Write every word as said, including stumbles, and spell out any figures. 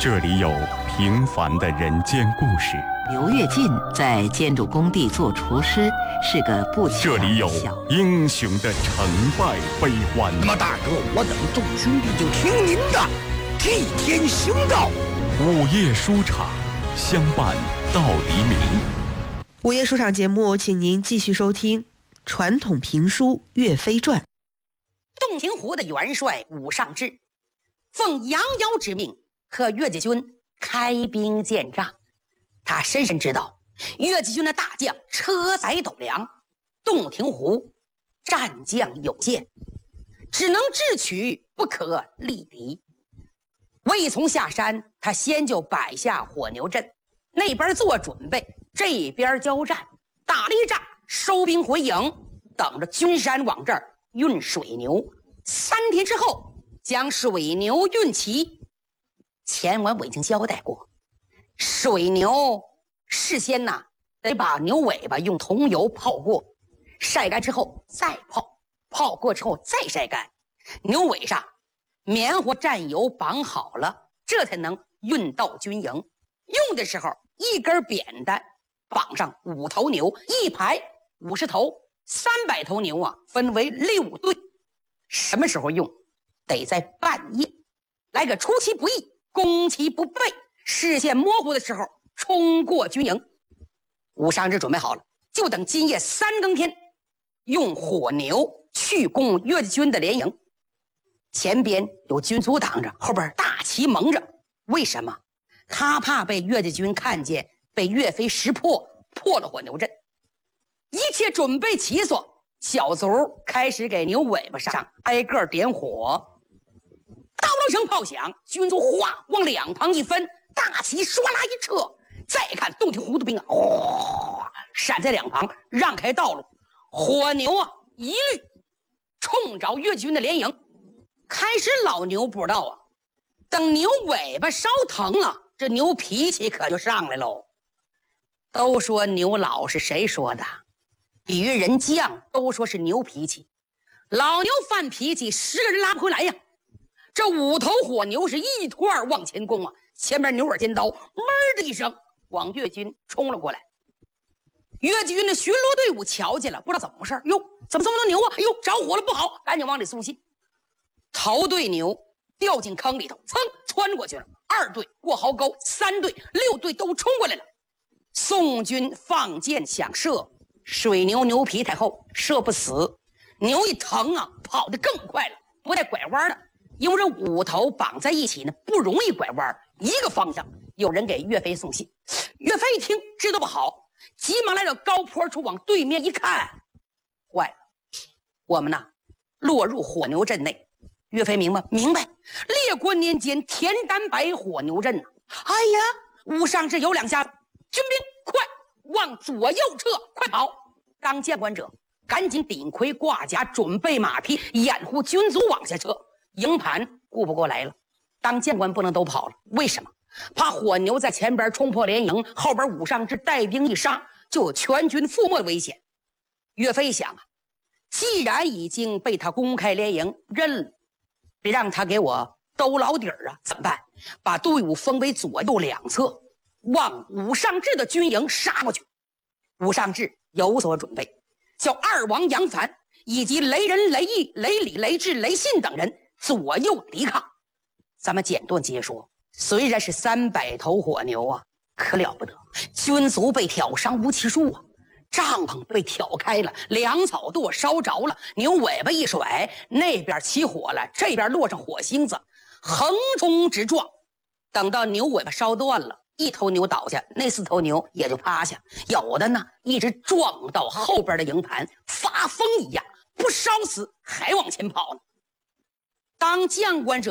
这里有平凡的人间故事， 刘跃进在建筑工地做厨师，是个不起眼的小。 这里有英雄的成败悲欢。 那么大哥，我等众兄弟就听您的，替天行道。 午夜书场，相伴到黎明。 午夜书场节目，请您继续收听传统评书《岳飞传》。 洞庭湖的元帅武尚志，奉杨妖之命，和岳家军开兵建仗。他深深知道岳家军的大将车载斗量，洞庭湖战将有限，只能智取，不可力敌。未从下山，他先就摆下火牛阵，那边做准备，这边交战。打了一仗，收兵回营，等着军山往这儿运水牛。三天之后将水牛运齐。前文我已经交代过，水牛事先呐得把牛尾巴用桐油泡过，晒干之后再泡，泡过之后再晒干，牛尾上棉花蘸油绑好了，这才能运到军营。用的时候一根扁担绑上五头牛，一排五十头，三百头牛啊，分为六队。什么时候用？得在半夜，来个出其不意，攻其不备，视线模糊的时候冲过军营。武尚志准备好了，就等今夜三更天，用火牛去攻岳家军的连营。前边有军卒挡着，后边大旗蒙着。为什么？他怕被岳家军看见，被岳飞识破，破了火牛阵。一切准备齐所，小卒开始给牛尾巴上挨个点火。刀刀声炮响，军卒哗往两旁一分，大旗唰啦一撤。再看洞庭湖的兵啊，哗闪在两旁，让开道路。火牛啊一律冲着岳家军的连营。开始老牛不知道啊，等牛尾巴烧疼了，这牛脾气可就上来喽。都说牛老实，谁说的？比喻人犟，都说是牛脾气。老牛犯脾气，十个人拉不回来呀。这五头火牛是一拖二往前攻啊，前面牛耳尖刀，闷的一声往岳军冲了过来。岳军的巡逻队伍瞧见了，不知道怎么回事，哟，怎么这么多牛啊？哎呦，着火了，不好，赶紧往里送信。头队牛掉进坑里头，噌窜过去了。二队过壕沟，三队六队都冲过来了。宋军放箭想射，水牛牛皮太厚，射不死。牛一疼啊，跑得更快了，不带拐弯的，因为这五头绑在一起呢，不容易拐弯，一个方向。有人给岳飞送信，岳飞一听知道不好，急忙来到高坡处，往对面一看，坏了，我们呢落入火牛阵内。岳飞明白明白，列国年间田单白火牛阵呢、啊。哎呀，武尚志有两下子，军兵快往左右撤，快跑！当监管者赶紧顶盔挂甲，准备马匹，掩护军卒往下撤。营盘顾不过来了，当监管不能都跑了，为什么？怕火牛在前边冲破连营，后边武尚志带兵一杀，就有全军覆没的危险。岳飞想啊，既然已经被他公开连营，认了，别让他给我兜牢底儿啊！怎么办？把队伍分为左右两侧，往武尚志的军营杀过去。武尚志有所准备，叫二王杨凡以及雷仁、雷毅、雷礼、雷志、雷信等人左右抵抗。咱们简短接说，虽然是三百头火牛啊，可了不得，军卒被挑伤无其数啊。帐篷被挑开了，粮草垛烧着了，牛尾巴一甩，那边起火了，这边落上火星子，横冲直撞。等到牛尾巴烧断了，一头牛倒下，那四头牛也就趴下，有的呢一直撞到后边的营盘，发疯一样，不烧死还往前跑呢。当将官者